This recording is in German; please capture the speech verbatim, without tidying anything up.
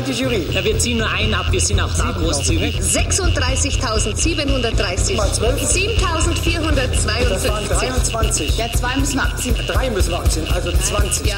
die Jury? Ja, wir ziehen nur einen ab, wir sind auch da großzügig. sechsunddreißigtausendsiebenhundertdreißig. Mal zwölf. siebentausendvierhundertzweiundfünfzig. Das waren dreiundzwanzig. Ja, zwei müssen wir abziehen. Drei müssen wir abziehen, also zwanzig. Ja.